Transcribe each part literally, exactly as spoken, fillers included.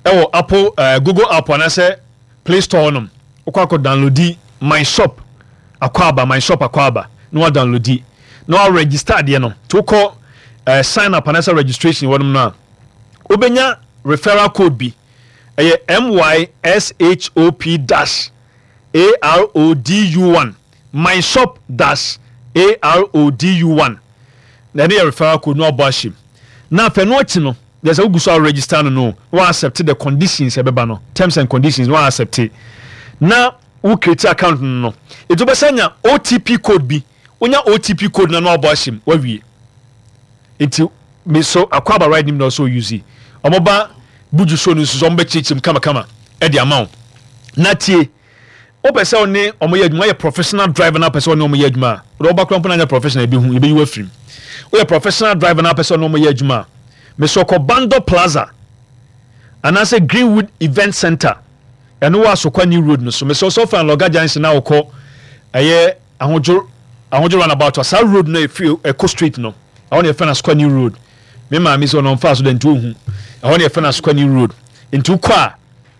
ewo Apple uh, Google app and say Play Store nom okwa ko download my shop akwaba my shop akwaba no download no register de no to call uh, sign up and say registration wonum na obenya referral code bi eye M Y S H O P dash A R O D U one my shop dash A R O D U one na dey referral code no abashim na fe no chi no there's a uguso register no no we accept the conditions ebeba no terms and conditions we accept na we create account no it be sanya O T P code bi onya O T P code na no abashim wa wie enti me so akwaba right nim no so use omoba buju so no so mbe chichim kama kama e di amount na tie o pese oni omoye adwuma ye professional driver na pese oni omoye adwuma ro ba krampo na professional bi hu e be yiwa frim o ye professional driver na pese oni omoye adwuma me so ko Bando Plaza and I say Greenwood Event Center and wa so kwani road no so me so so fan Loga Junction na okọ eye ahonjo ahonjo runabout asa road no e feel Eco Street no I want to fan kwani road me ma mi so no mfa so den to hu I want to fan kwani road into kwa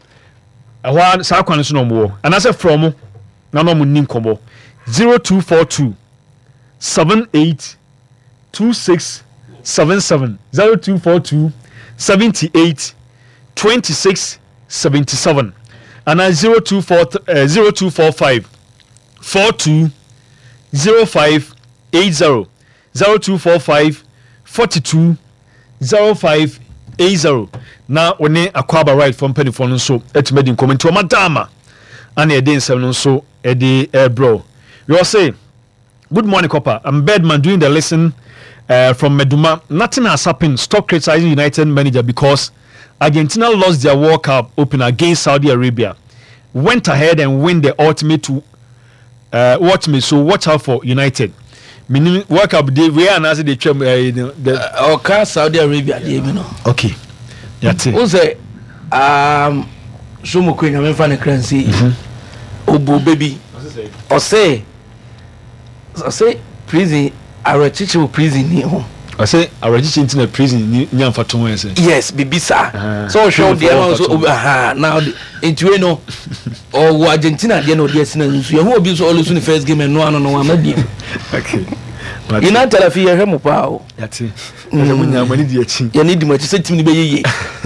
awa sa kwan so no mo and I say from na no mo nim kombo zero two four two seven eight two six seven seven zero two four two seventy eight twenty six seventy seven and I zero two four uh, zero two four five four two zero five eight zero zero two four five forty two zero five eight zero na one akwaba right from penny for no so etimedi comment to madama and e dey nsem no so e dey eh, bro we all say good morning Copper. I'm Bedman doing the lesson Uh, from Meduma. Nothing has happened. Stop criticizing United manager because Argentina lost their World Cup opener against Saudi Arabia. Went ahead and win the ultimate to uh, watch me. So watch out for United. Meaning World Cup day we are announcing the term. Uh, okay, Saudi Arabia day, you know. Okay. That's it. Who say um show me queen I'm fan currency. Obo baby. Or say or say prison our teacher prison ni ho I say our teacher in prison ni nyamfa to mo say yes bibisa uh, so show there so aha now into you know or Argentina there no there sina nsu you obi so always in the first game no ano no ama bi okay ina tarafi ya hemu pa o yati na mo nyama ni di achi ya ni di mo say team ni be yeye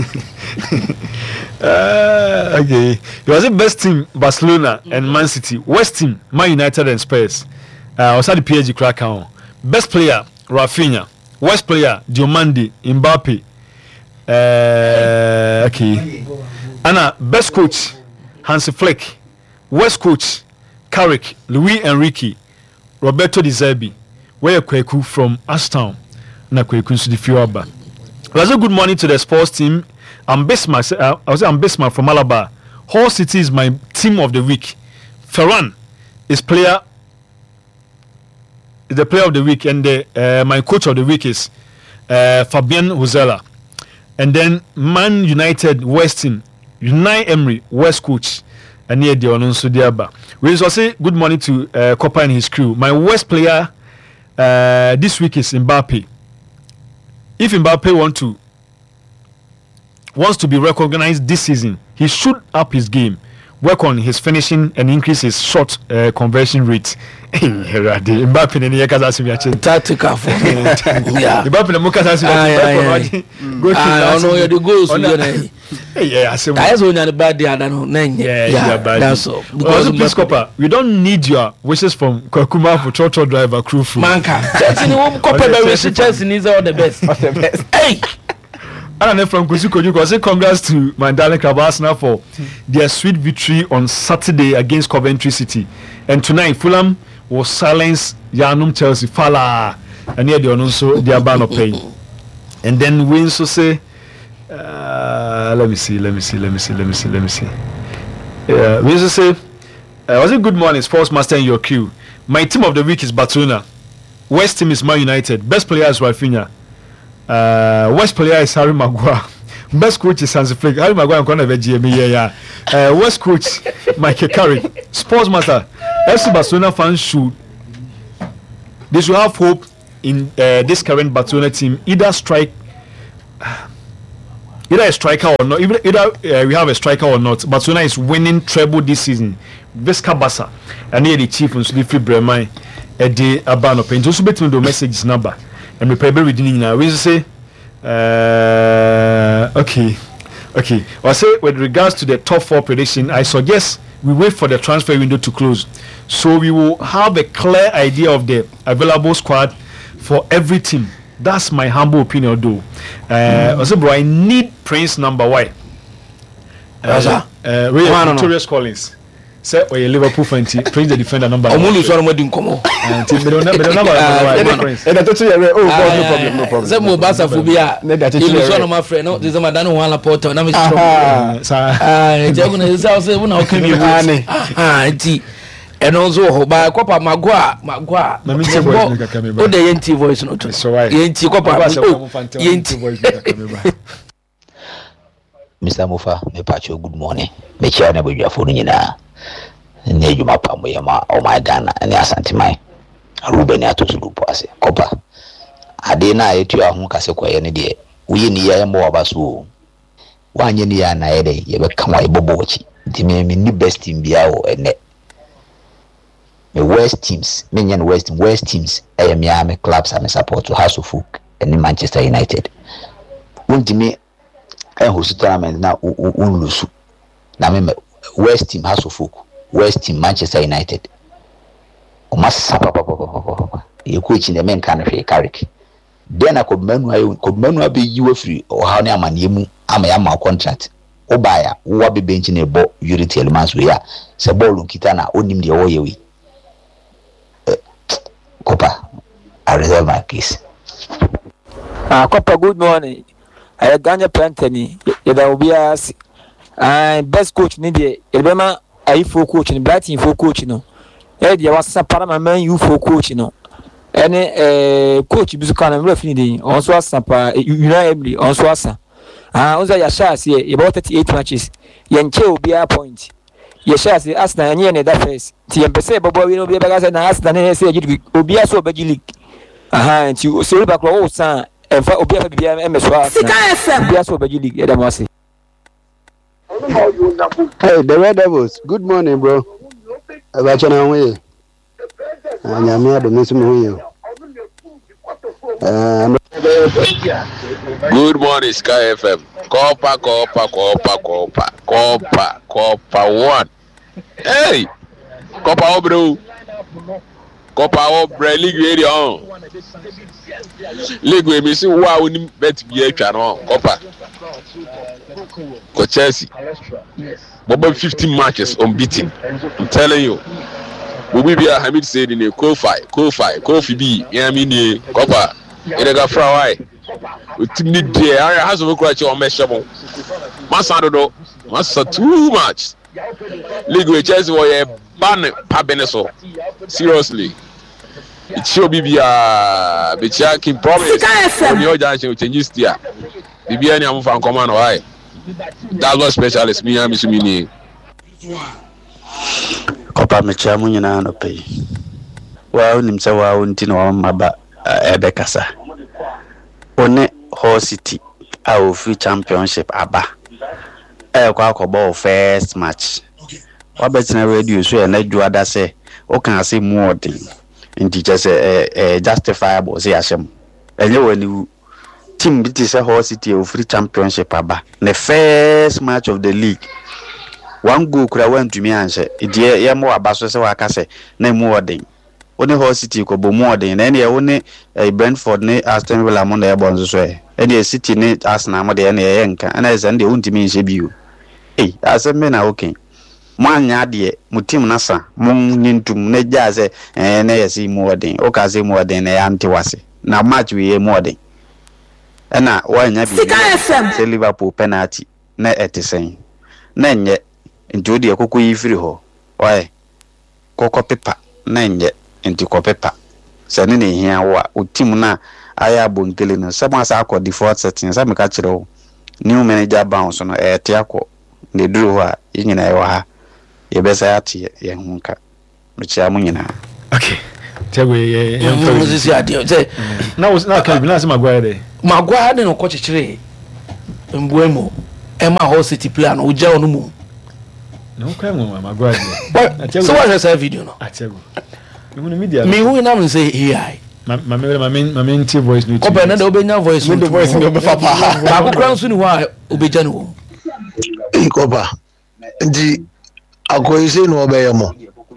uh okay it was the best team Barcelona and Man City, West team Man United and Spurs. uh also the P S G crack on. Best player Rafinha, worst player Diomande, Mbappe. Uh, okay. Anna, best coach Hansi Flick, worst coach Carrick, Luis Enrique, Roberto Di Zerbi. Where Kweku from Ashtown, na Kweku to the Fiorba. Was a good morning to the sports team. I'm Bismarck. Uh, I was I'm Bismarck from Malabar. Hull City is my team of the week. Ferran is player. The player of the week, and the, uh, my coach of the week is uh, Fabian Huzela. And then Man United West team, Unai Emery West coach, and near the Ononso Diaba. We also say good morning to uh, Copper and his crew. My West player uh, this week is Mbappe. If Mbappe want to wants to be recognized this season, he should up his game, work on his finishing and increase his shot uh, conversion rate. Mbappe ne yakaza simi ache tactical for yeah Mbappe ne mukaza simi ache go ah no you the goals you know yeah asem I so nya the bad day no na yeah that's all because please Copper we don't need your wishes from Kwakuma for Chocho driver crew food manka Chelsea ni won Copper be wish Chelsea is all the best all the best hey and from Kusuko you say congrats to Mandela Club Arsenal for their sweet victory on Saturday against Coventry City, and tonight Fulham will silence Yanum Chelsea Fala and here they are also their ban of pay. And then we also say uh, let me see let me see let me see let me see let me see uh, we also say uh, was it good morning sports master in your queue. My team of the week is Barcelona, West team is Man United, best player is Rafinha, uh, West player is Harry Maguire, best coach is Hansi Flick. Harry Maguire gonna be G M E yeah yeah uh, West coach Michael Carrick, sports master F C Barcelona fans should they should have hope in uh, this current Barcelona team. Either strike either a striker or not, either, either uh, we have a striker or not, Barcelona is winning treble this season. Visca Bassa, and here the chief and Sleepy Bremai, a day about paint. Also, between the message number and we pay reading now. We say, uh, okay, okay. I say with regards to the top four prediction, I suggest we wait for the transfer window to close, so we will have a clear idea of the available squad for every team. That's my humble opinion, though. Uh, mm. Also, bro, I need Prince number one. Uh, uh, Ray Victorious Collins. Say, oh, you Liverpool fan, Prince the defender number one. Omulu so much come on. But don't number one. Prince. And that's it. Oh, no problem, no problem. Some more Barca phobia. You so my friend. No, this is my Dano Juan Laporta. Na me strong. Ah, Jago na isa say una okay me. Ah, enti. And also by Copa Magua, Magua. Na me say voice nika kameba. O de yenti voice no to. So why? Yenti Copa. Yenti voice nika kameba. Mister Mufa, me pacho good morning. Me chia na bodwa fo nyina. Ne juma pa mo yema o my Ghana ne Asante mai. Ruben atosulu po ase. Copa. Ade na etu ahun kase kwaye ne de. Uye ni ya mo abaso. Wanye ni ya na yede ye be kan wa ibobo wachi. Nti me ni best team bia o ene. Me West teams, me nyan West West teams e me am clubs am support to House of Folk and Manchester United. Untimi e host tournament na unlusu. Na me West team House of Folk, West team Manchester United. O masapa papa papa papa. Ye coach in men kan hwe Carrick. Den akobmanu ayo kobmanu abeyi free o ha ne amane mu ama ya ma contract. Obaya wo be bench na ebo Unity Elements we ya. Se ball nkita na onim de wo ye we. Copa, I reserve my case. Ah, Copa, good morning. I Ganya Pantani, Yada Obias, and best coach in India, Elbema, I for coach and Blatin for coach, no. Eddie was a Parama you for coach, no. And a coach, Buzukan and Ruffini, also a Sapa, United, also Asa. Ah, also Yashas here, about thirty-eight matches. Yanche will be a point. Yeshas the Asna and Yen that face. T M P C, Bobo will be a bag and ask the N S A Obia so Bagilik. Aha, and you so back all son and for Obia B M S. Obia so Bagilik, Edamasi. Hey, the Red Devils. Good morning, bro. About your way. And I'm here to miss me. Good morning, Sky F M. Copa, Copa, Copa, Copa, Copa, Copa one. Hey, Copa Obro, Copa Obro, League Radio. League we miss wow, we bet be a channel. Copa, Coach Chelsea. Bobo fifteen matches unbeaten. I'm telling you. We be a Hamid said in a Kofi, Kofi, Kofi B. Yeah, I mean, Copa. Ina ga frawai utimi de area has of crutch on meshable masa do masa too much league we Chelsea we ban pabeneso seriously it should be a be checking promise on your junction change steer the be any am fan command why that was specialist me am sumini Copa me chamu nyina no pay wa nim se wa unti no maba ebe kasa one Hull City our free championship aba e kwa akobo first match wa betina radio so na duada say o kan say more than ndi just eh justifiable say asem enye wani team bi say Hull City our free championship aba the first match of the league one goal kura went to me answer idie ye mo aba so say wa ka say na more than Only Hull City ko bo more than any only Brentford ne Aston Villa mo na e bonzo so e any City ne Arsenal mo de na e nka na e sande untimi nse biu eh asem me na okay mo anya de mo team na sa mo nyintum na gya se eh na yesi more than o ka se more than na anti wase na match we more than e na wa nya bi se Liverpool penalty na etisen na nye nti de kokko yi firi ho oi kokko pepa na nye enti kopepa sene ne hia wo a team na aya bonkele no sama sa akọ default settings sa me ka kire wo new manager bounce no e te akọ ne duru ho a yinyina e wa ha ye besa ya te ye hunka me chia mu nyina okay tegwe ye ye mfo zi ade say na na ka bi na se Maguire de Maguire de no ko chichire Mbuemo Emma Hall City player no uja onu mu no kwa mu Maguire so what is that video no Achego you media me who na me say A I ma ma ma ma ma nti voice no ko be na de obenya voice no voice no be papa ba ko kran so ni ho a obeja ni ho ikoba ndi akoyise no obeye mo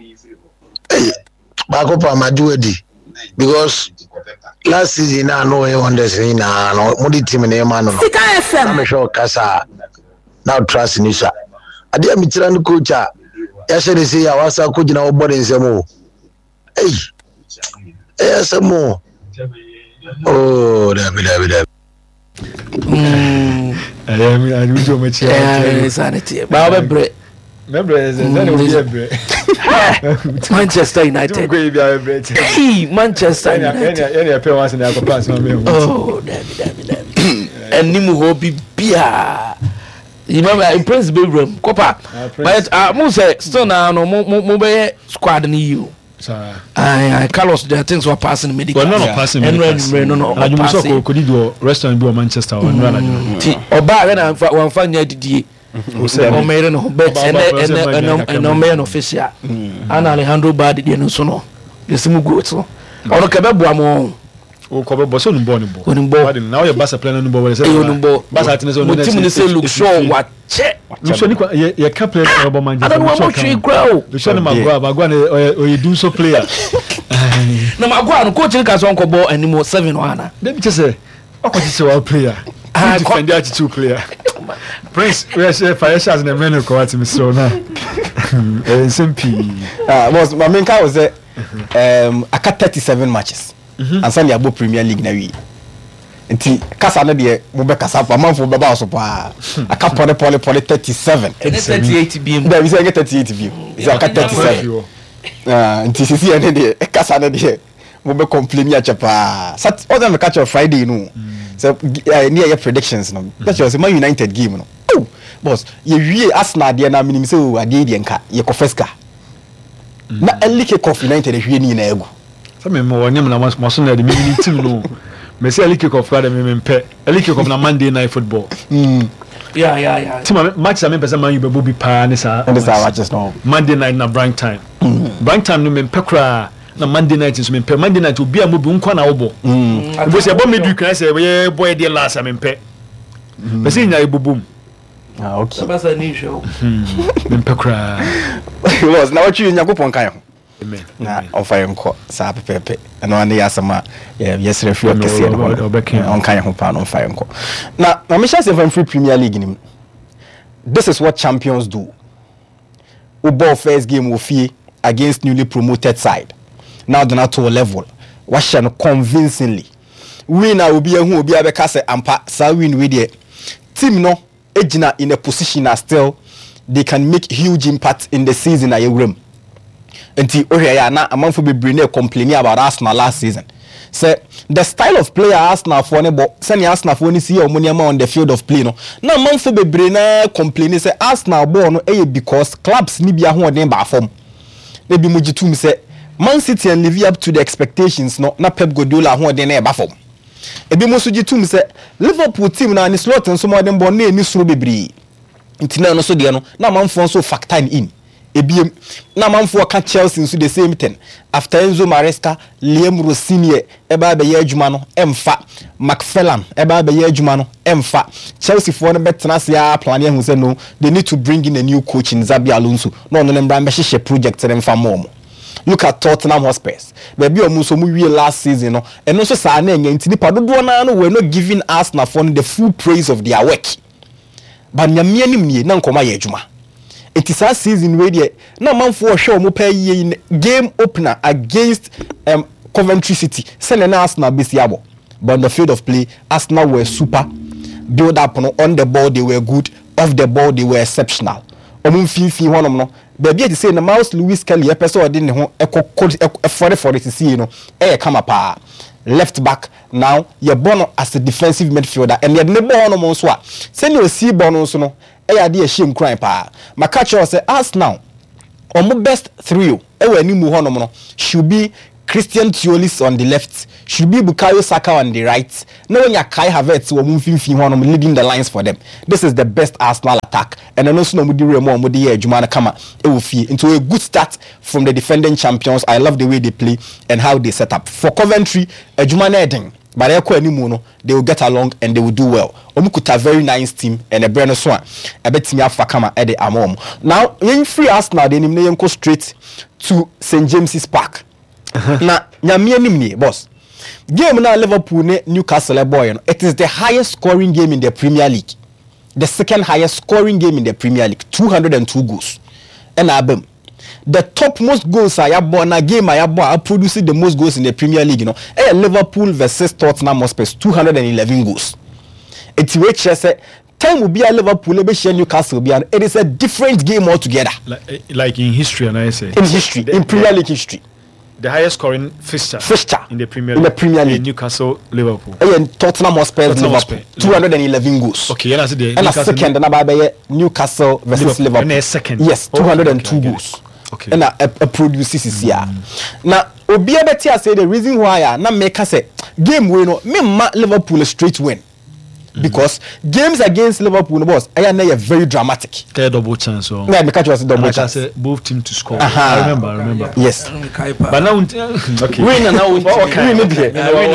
ba ko pa maduadi because last season I know he wonders in no mudi team na ma no no me show kasa now trust nisha ade mi tira no coach a ya shere say ya wasa ko gina obore nsemo eh eh samo oh da bi da bi da mm eh mi a rujo me chia eh sanity ba ba bre Member Bre Manchester United. Hey, Manchester United. Any appearance in the pass on me. Oh, David, David, David. And Nimu Hobi Bia. You remember in Prince Bilbram, Copa. But I must say, still now, no more squad than you. I Carlos, there things were passing medical. Well, no, passing medical. No, no, no. You could do restaurant do Manchester or Rana. Or Bar and one fan yet. O mere no bet and and and no man official and Alejandro Badi no so no desimu go so ono ke be boa mo o ko be bo so no bo no bo now your Barca plan no bo we say Barca tin so no team say look sure what che look so ni ye ka player e bo Manchester I don't want to grow look so ni Magua Magua o ye do so player na Magua no coach ka so nko bo animo seven wana dem che say o ko say wa player ah defend the two player Prince, we are fire shots in the menu. Go at me so now. S M P. Ah, was my main car was there. Um, I cut thirty-seven matches. And suddenly I bought Premier League now. Until Casa na de Mube Casa, a month for Baba so pa. I cut poly poly poly thirty-seven. thirty-eight B M. There we say get thirty-eight B M. It's a cut thirty-seven. Ah, until C C na de Casa na de Mube complain ya chapa. Sat all them catch on Friday no. So uh, near your predictions no. That was Man United game no. Oh, boss, you wie Arsenal dey na minim say o ade dey nka ye kofeska. Na early kick off United hwie ni na egu. So me mo wonyam na maso na de me team no. Me say early kick off ka de me mpe. Early kick off na Monday night football. Mm. Yeah, yeah, yeah. Team match am person man you be bo bi pa ne sa. And this our matches no. Monday night na brink time. Mm. Brink time no me mpe kra. Na Monday night so me mpe Monday night obi amobi nkwa na obo mm bo se bo medu kan se we boy dey last am mpe be se nya ibubum ah okay so basa ni show me mpe kra was na wachi nyakopon kan ho amen na on fire nko sa pepepe na wan ya sama yes referee kese no on kan ho pa on fire nko na na me share say free Premier League nim this is what champions do we ball first game we fie against newly promoted side. Now they're not to a level. Wash no convincingly. Win na obi ehu obi abeka say ampa sa win we there. Team no ejina in a position as still they can make huge impact in the season at Eurem. Until oya na amanfo be bring complaining about Arsenal last season. Say the style of player Arsenal for ne but send Arsenal for ni see omoniama on the field of play no. Na amanfo be bring na complaining say Arsenal ball no eh because clubs ni bia ho den ba form. Ne bi mujitum say Man City and live up to the expectations no na Pep Guardiola ho den na e ba form. Ebi mo so jitum say Liverpool team na ni slot nso mo den ball na eni suro bebre. Ntina no so de no na manfo so factor in. Ebi na manfo ka Chelsea nso the same thing. After Enzo Maresca, Liam Rossinier e ba be ye adwuma no emfa. McFarlane e ba be ye adwuma no emfa. Chelsea for no betena se ya plan hu say no they need to bring in a new coach in Xabi Alonso. No no mbra be hye project dem fa mo. Look at Tottenham Hotspur. Baby omu so mu wie last season no. Eno so sa na enya ntini padodo na no we no giving Arsenal for the full praise of their work. But nyame anim nie na nkoma ye adwuma. It is a season where the na manfo hwe omu pay ye game opener against um, Coventry City. Send na Arsenal be siabo. But on the field of play, Arsenal were super. Build up no, on the ball they were good, off the ball they were exceptional. Omu finfin honom no. Baby they say na Miles Lewis Kelly e person odi ne ho e forty forty see no e come pa left back now you born as a defensive midfielder and you ne ball no mo so a send you see ball no so no e ya de shame crime pa maka cho say us now omo best three e we ni mu honom no should be Christian Tiolis on the left, should be Bukayo Saka on the right. No one ya Kai Havertz or Mumfin one leading the lines for them. This is the best Arsenal attack. And I know no Mudi Remo Mudi Jumana Kama it will feel into a good start from the defending champions. I love the way they play and how they set up. For Coventry, a Jumana Eding. But they will get along and they will do well. Omukuta very nice team and a brand swan. I bet me Fakama at the Amom. Now, you free Arsenal, then you go straight to Saint James's Park. Now, Nyamia Nimni, boss. Game now Liverpool Newcastle boy. It is the highest scoring game in the Premier League. The second highest scoring game in the Premier League. two hundred two goals. And Abem. The top most goals I have born a game I have born producing the most goals in the Premier League, you know. Eh, Liverpool versus Tottenham Hotspur, two hundred eleven goals. It's which I say time will be a Liverpool, maybe Newcastle be an it is a different game altogether. Like, like in history, and I say in history, the, in Premier League history. The highest scoring fixture, fixture in the Premier League. In the Premier League. Newcastle, Liverpool. And Tottenham Hotspur, Liverpool. two hundred eleven goals. Okay, and I said the and a second, and about Newcastle versus Liverpool. Liverpool. And a second. Yes, two hundred two okay, okay, goals. Okay. And a, a, a produces is here. Now, Obi Abeti say the reason why I now make us say game win me ma Liverpool a straight win. Mm-hmm. Because games against Liverpool, boss, I am a very dramatic. Okay, double chance. So. Yeah, because you was double and chance. Like both team to score. Uh-huh. I remember, I remember. Yes. But now, okay. Win and now okay. Win it.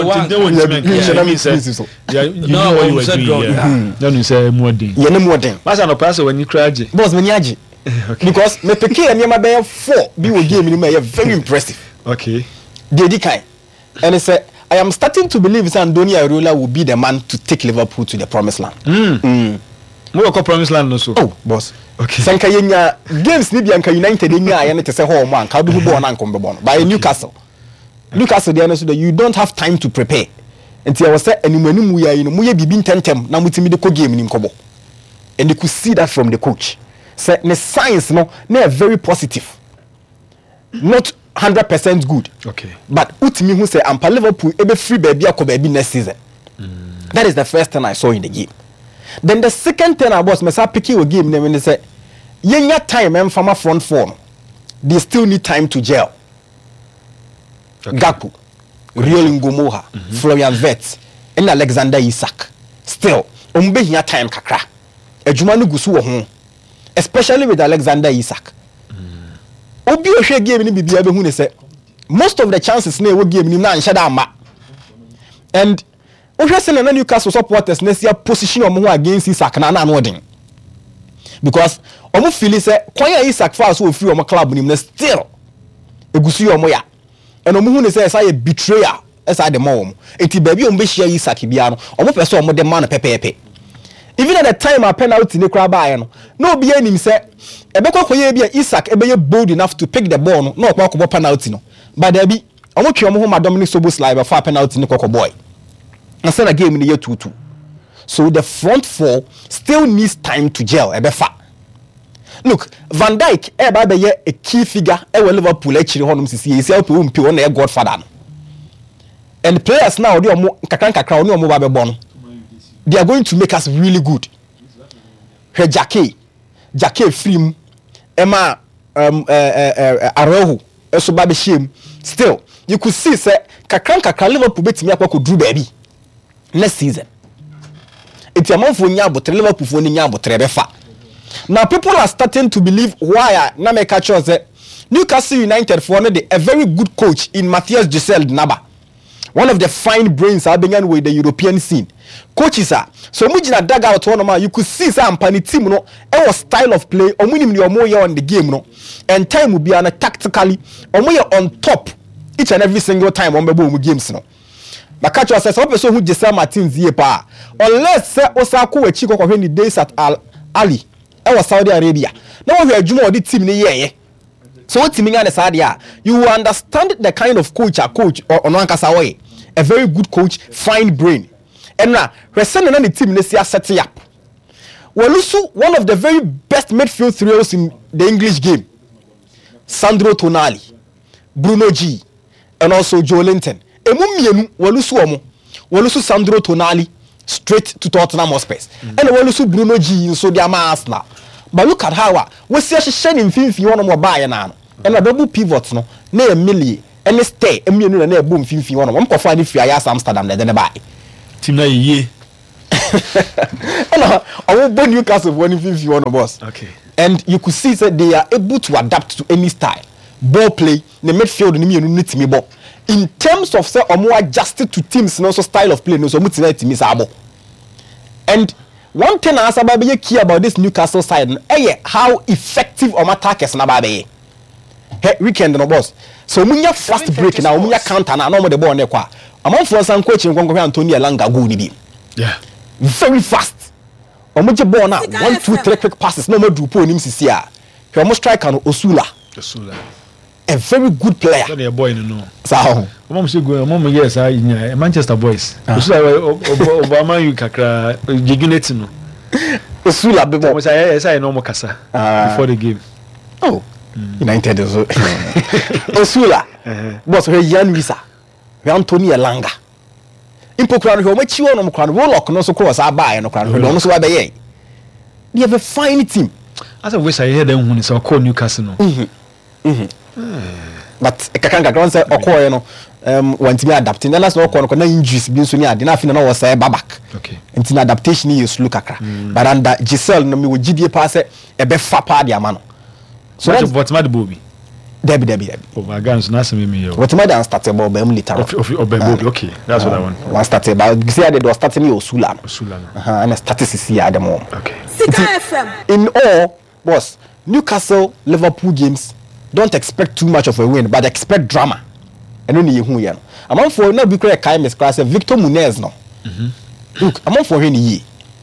Yeah, you know what you were doing. Yeah. Then you say more thing. Yeah, no more thing. Mas I no pass when you cry. Boss, when you okay. Because me peke and yama be four be wo game ni me very impressive. Okay. Dedi kai. And he said I am starting to believe that Andoni Iraola will be the man to take Liverpool to the promised land. Mm. Mm. Mo ko promised land no so. Oh, boss. Okay. Sanka yenya games ni bia nka United enya ya ne te se ho mo anka do bo na nkom be bo no. By Newcastle. Okay. Newcastle dey so that you don't have time to prepare. Until I was say animanimu ya you know mo ye bibi ntentem na mutimi de ko game ni nkobo. And you could see that from the coach. Say the science no na very positive. Not one hundred percent good. Okay. But utimi who say ampa Liverpool ebe free baby akọ baby next season. Mm. That is the first thing I saw in the game. Then the second thing I was me say pick your game when they say yenya time em from front four. They still need time to gel. Okay. Gakpo, Real Ngomoha, mm-hmm. Florian Wirtz, and Alexander Isak. Still, umbe hiya time kakra. Ejuma no gusu wo ho. Especially with Alexander Isak. Mm. Obi ohwe game ni bibia be hu ne say most of the chances na e wo game ni na nhada ama. And ohwe say na Newcastle supporters na sia position omo ho against Isak na na no den. Because omo feel say kwan ya Isak fa so ofiri omo club ni na still egusu omo ya. And omo hu ne say say betrayer esa de mo omo. Enti ba bi omo be share Isak bia no omo pese omo de man pepepe. Even at the time a penalty ne kra ba no no be anim say ebekwa koye bia Isak ebeye bold enough to pick the ball no no okwa ko penalty no but there be omo twe omo ho ma Dominic Szoboszlai be for penalty ne kokko boy na say the game ne ye two two. So the front four still needs time to gel ebefa. Look, Van Dijk e ba be ye a key figure e we Liverpool e chiri honum sisi e sia ope umpi won na godfather no. And the players now they omo kakran kakra oni omo ba be bon. They are going to make us really good. Her Jackie, Jackie Frim, Emma, um, uh, uh, uh, Arohu, also Baby Shim. Still, you could see, say, Kakran Kakran Liverpool bet me up could do baby next season. It's a month for Nyabo, Liverpool for Nyabo, Trebefa. Now, people are starting to believe why I make a choice. Newcastle United for a very good coach in Matthias Giselle Naba. One of the fine brains I began with the European scene. Coaches are so much in a dug out one you could see some pani team no our style of play or minimum your more on the game no and time will be on a tactically or more on top each and every single time on the games no. But catch us as person who just Martin Ziepa unless say Osako a chico of any days at Al Ali our Saudi Arabia. Now we are Jumo the team yeah. So what teaming on Sadia you will understand the kind of coach a coach or on Kasawa. A very good coach, fine brain. And now, we're sending the team let's see setting up. Walusu, one of the very best midfield trios in the English game. Sandro Tonali, Bruno G, and also Joe Linton. Emu Walusu omo. Walusu Sandro Tonali straight to Tottenham Hotspur. Mm-hmm. And Walusu Bruno G so they are Arsenal. But look at how we see a shining film if you want more buy now. And a double pivot no, na a milli. any stay emienu na na ebom finfin wono mo kofa ni fi aya Amsterdam na de ne bai team na ye and our born Newcastle one finfin wono boss okay and you could see that they are able to adapt to any style ball play the midfield ni mienu nitimi ball in terms of say omo adjusted to teams no so style of play no so mutina timi sa abo. And one thing I say be key about this Newcastle side eh how effective our attackers na ba be hey weekend no boss so munya fast break na munya counter na no mo the ball ne kwa amanfo san coach nkonko Anthony Elanga go ni bi yeah very fast omo je ball na one two three quick passes no mo do po nim sisi a he omo striker no Osula Osula a very good player so the boy no so mom say go mom yes I Manchester boys Osula Obama you kakra jiguneti no Osula be mo say yes I no mo kasa before the game oh mm. United so Osula boss we Yan Wisa we Anthony Elanga impokra no we chi wono mo kra no lock no so cross abae no kra no no so ba ye they have a fine team as I wish I hear them when so call Newcastle no mhm mhm but kakanga don't say okoye no um want to be adapting then last no okoye no na injuries bi so ni ade na afina na was say back okay until adaptation is look akra mm. but under Giselle no me wo gidie pa say e be fa pa de ama no so that's what mad bobi debi debi debi oh my guns na say me yo what mad and start ball be later of of bobi okay that's uh, what I want one start about you say they do start me Osula Osula uh and statistics here at mom okay F M in all boss Newcastle Liverpool games don't expect too much of a win but expect drama and only hu ye no among for na bi kra kai miss class Victor Munez no mhm look among for hwe ni ye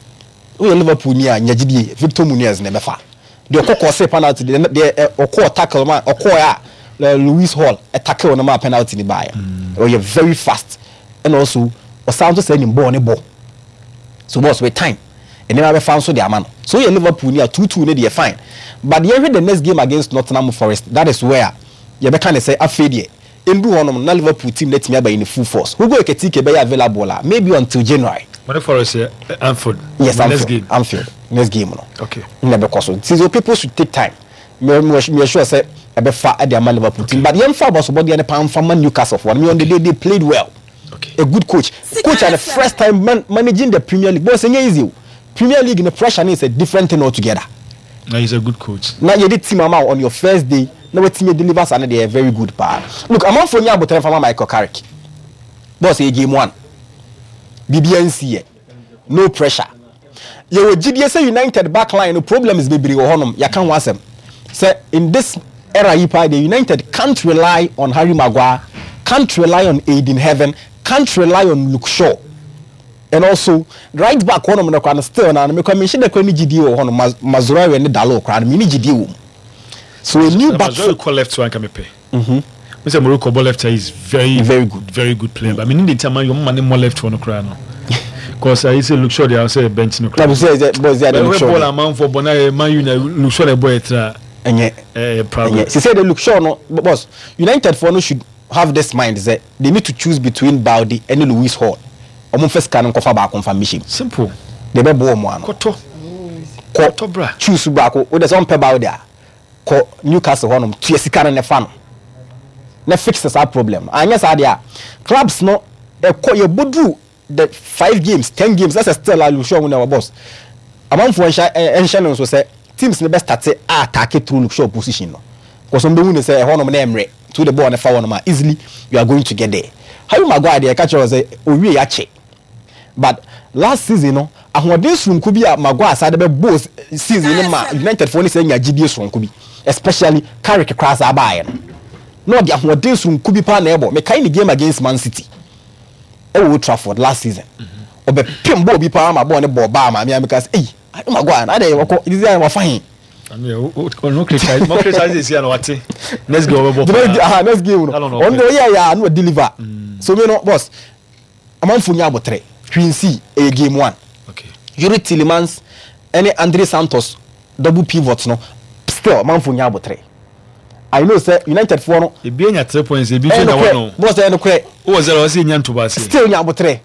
we Liverpool ni anya gidie Victor Munez na befa de okoko say penalty de okko tackle man okko ya Lewis Hall a tackle no ma penalty ni buy oh you very fast and also o sound to say ni ball ni ball so boss with time and never found so the amount so you Liverpool ni two two ni dey fine but you hear the next game against Nottingham Forest that is where you be kind of say afedie endu honom na Liverpool team let me by in full force who go eketike be available la maybe until January what for us here Anfield yes next Anfield, game Anfield next game no okay never cause so people should take time me me sure say e be fa e dey am Liverpool team but yam fa boss body and pan from Newcastle for me on the day they played well okay a good coach coach and the first time man, managing the Premier League boss ain't easy Premier League in the pressure is a different thing altogether. Now he's a good coach. Now you did team amount on your first day. Now what team delivers and they are very good part. Look, I'm on for you about from Michael Carrick. Boss, a game one. B B N C, no pressure. Your G D S United backline, no problem is baby or honum. You can't watch them. Say in this era, the United can't rely on Harry Maguire, can't rely on Aiden Heaven, can't rely on Luke Shaw. And also right back one of them can still na me commission the kwani G D O hono Mazura we ne dalo kra na me G D O so a new back Mazura call left one can me pay mhm me say Morocco ball left is very very good very good player but I mean the time you man more left one kra no cause I say look sure they say bench no kra na say boys they look sure ball amount for bona man you look sure the boy tra enye eh problem she said they look sure no boss United for no should have this mind that they need to choose between Baldi and Lewis Hall. Omo first can kofa ba confirmation simple de be bo omo ano koto koto bra choose ba ko o de so mpe ba o dia ko Newcastle honum tu sika na ne fa no na fix that problem anya sa dia clubs no e ko ye bodu the five games ten games that's still a look sure when our boss among for ensure no so say teams ne best start attack through look sure position no because some be win say honum na emre to the ball na fa one ma easily you are going to get there Harry Maguire dey catch us say owie ya che but last season no ahoden sunku bi a Maguire side be boss season ma United for ni say nya gidie sunku bi especially Carrick cross abaye no the ahoden sunku bi pa na ebo me kai ni game against Man City e Old Trafford last season obe pim ball bi pa ma ball ne ball ba ma me because eh Maguire na dey wako this is wa fine and yeah no criticize no criticize is here no what let's go over ah let's go on the yeah yeah no deliver so me no boss amanfo nya abotre Quincy a game one okay Yuri Tillemans any Andre Santos double pivot no still amanfo nya abotre I know say United for no e bi nya three points e bi so na one boss e no kre o zero o se nya ntoba se still nya abotre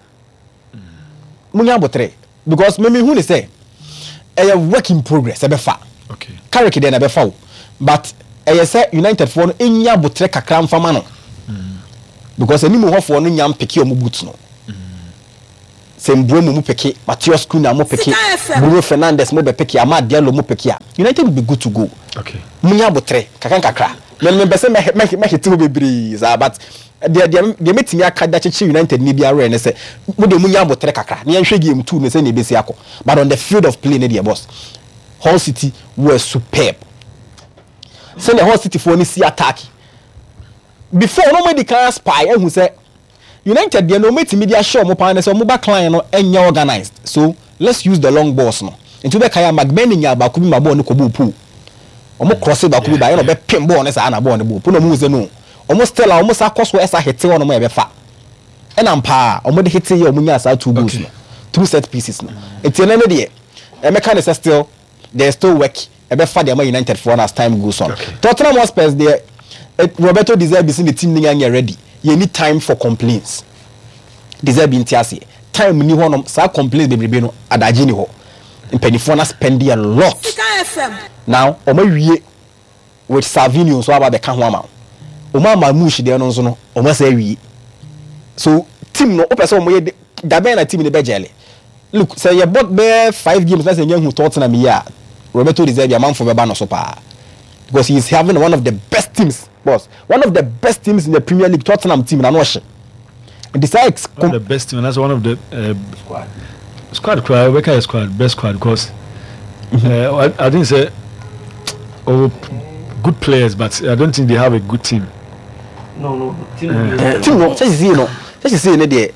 mu nya abotre because me me hu ni say a work in progress e be fa okay Carrick dey na be fa but e say United for no nya abotre kakra mfama no because any more for no nyam peki omo boot no Sembro mu peki Matheus Cunha mu peki Bruno Fernandes mu be peki Amad Diallo mu peki United will be good to go okay munya botre kakan kakra me me bese me me me hiti bebre za but de de de metimi aka da cheche United ni bia re ne se mu de munya botre kakra ne hwe game two ne se ne besi akọ but on the field of play ne de boss Hull City were superb so the Hull City for ni see attack before no me can spy ehun say United dey no metimi dia show mo pa ne se mo ba client no enya organized so let's use the long balls no into be kaya magbeni nya ba ku bi ma ball no ko bu pu omo cross ba ku bi ba e no be pin ball ne sa na ball ne bu pu no mu ze no omo stella omo sa cross we esa hit one no e be fa e na mpa omo de hit ye omo nya sa two goals no two set pieces no enti na ne de e me can say still there's still work e be fa de Man United for as time goes on okay. Tottenham Hotspur there Roberto De Zerbi in the team ninga ready you need time for complaints De Zerbi ntiase time ni ho no sa complaints bebrebe no adaje ni ho impenifo na spend a lot now omo wie with Savinho so aba be ka ho ama omo ama mush de no so no omo sa wie so team no opese omo ye dabe na team ni be jele look say you bought be five games na say nyahu Tottenham ya Roberto De Zerbi amamfo be ba no so pa because he is having one of the best teams boss one of the best teams in the Premier League Tottenham team na no she and decides one of the best team and that's one of the uh, squad squad cry we can squad best squad because uh, I, I didn't say oh good players but I don't think they have a good team no no team uh, team no just see no just see no there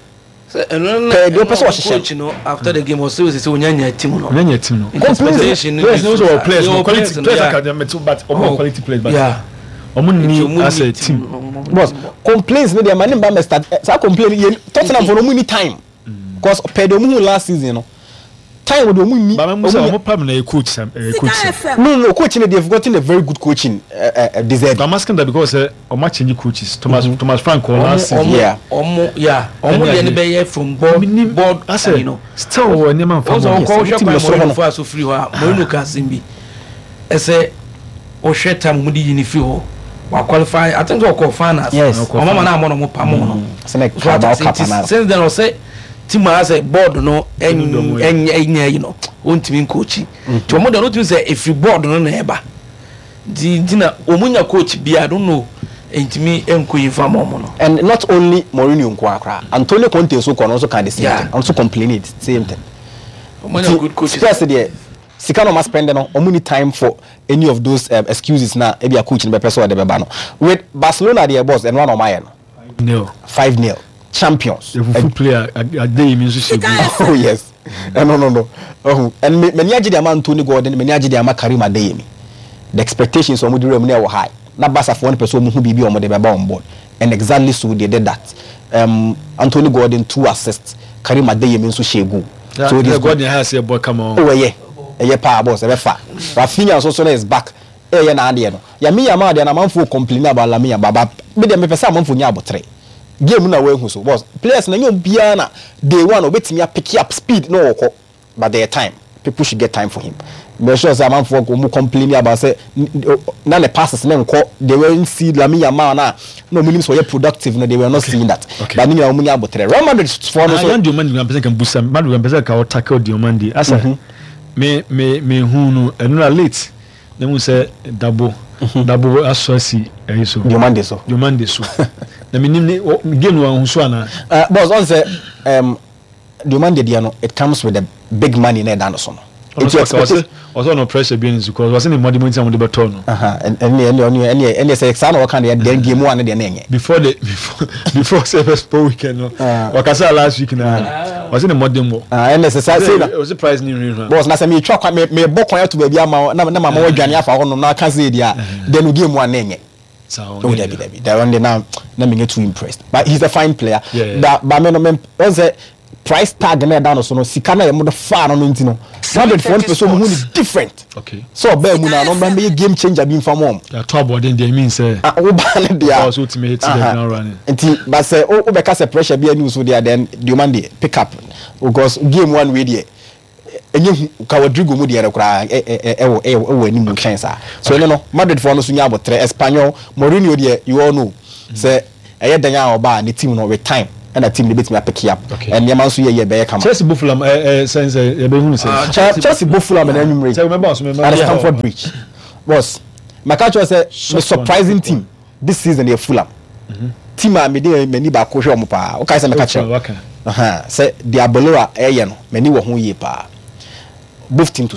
the person coach you know after the game was say onyanya team no onyanya team no competition players no so players no quality players academy too but more quality players but yeah omo ni as a team boss complaints no dey man ba me start say complain Tottenham for no money time because Pedro mu last season no time we do mu ni ba me say omo pam na coach sam coach no no coach they have gotten a very good coaching uh, uh, deserve I'm asking that because omo uh, change coaches Thomas mm-hmm. Thomas Frank last season yeah omo yeah omo dey be from board board as you know still we never found so ko hwe kwa mo for so free ho Mourinho ka simbi ese o hwe tam mu di ni free ho wa qualify I think so call finals omo mama na mo no mo pam no since then I say team as a board no en en you know ontimi coach to mo dey no to say if you board no na eba di dina omunya coach bi I don't know entimi enko yifa mo no and not only Mourinho nko akra Antonio Conte so ko no so can the same thing also complain it same thing omunya good coach stress there sika no must spend no omuni time for any of those um, excuses na e be a coach no be person de be ba no with Barcelona their boss and one of my no five nil champions the full player they mean so oh yes no no no oh and many agide am Anthony Gordon many agide am Karim Adeyemi the expectations of Mudiro Mune were high na Barca for one person who be be on the be on board and exactly so they did that um Anthony Gordon two assists Karim Adeyemi nso share goal so this Gordon has a boy come on oh yeah yeah pa boss e fa Rafinha so so is back eh yeah na ade no ya me ya ma de na manfo complain about Lamine baba me de me pesa manfo nya abotre game na we hu so boss players na nyom bia na day one obetimi a pick up speed no okọ but their time people should get time for him me sure say man for go complain about say na the passes na nko they won't see Lamine ma na no minimum so you productive no they were not seeing that okay. But ni na omunya abotre Real Madrid for no so and you man you can boost some man you can ka tackle the Omandi asa me me me hu no eno late na mu say double double associ eh so the Omandi so the Omandi so na minim ni game no hu so ana uh boss on say um the Omandi dia no it comes with a big money na dan so no it's expected also no pressure being because was in the money money am better no aha and and and and and say exam no kan dey game one na dey na enye before the before before first po weekend no wakasa last week na was in the modern mo ah and say say na was surprise ni real boss na say me twa me me bokon ya to ba bia ma na mama wadwane afa ho no na ka say dia then game one na enye so oh Debbie Debbie that one now na me get too impressed but he's a fine player that but me no me say price tag na down so no sika na yemo the far no ntino one hundred forty percent who is different okay so ba mu na no be game changer be inform am ya top board then they mean say ah wo ba na dia also to me hit the ground running nti but say o be ka say pressure be any so there then the man dey pick up because game one way there enye ka Rodrigo mu there kra e e e e ani mu chance so no no Madrid for no so nya abotre Espanyol Mourinho there you all know say ɛyɛ dan a ɔba ne team no with time and a team ne betimi pick up and yɛma nso yɛ yɛ bɛyɛ kama Chelsea Buffalo eh sense e be hu sense Chelsea Buffalo na anwumre say remember us remember at Stamford Bridge boss my catch was a surprising team this season they Fulham team a me dey mani ba ko hwe omo pa o kai say me catch aha say dia Bolora eh ye no mani wo ho yie pa both team to